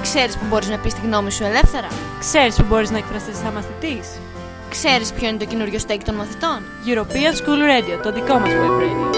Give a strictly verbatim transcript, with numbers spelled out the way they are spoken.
Ξέρεις που μπορείς να πεις τη γνώμη σου ελεύθερα? Ξέρεις που μπορείς να εκφραστείς σαν μαθητής? Ξέρεις ποιο είναι το καινούριο στέκι των μαθητών? European School Radio, το δικό μας web radio.